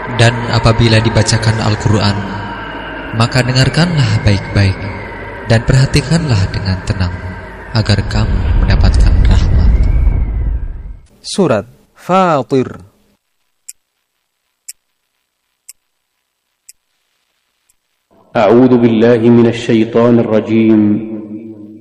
Dan apabila dibacakan Al-Quran, maka dengarkanlah baik-baik dan perhatikanlah dengan tenang, agar kamu mendapatkan rahmat. Surat Fatir. A'udzu billahi minasy syaithanir rajim.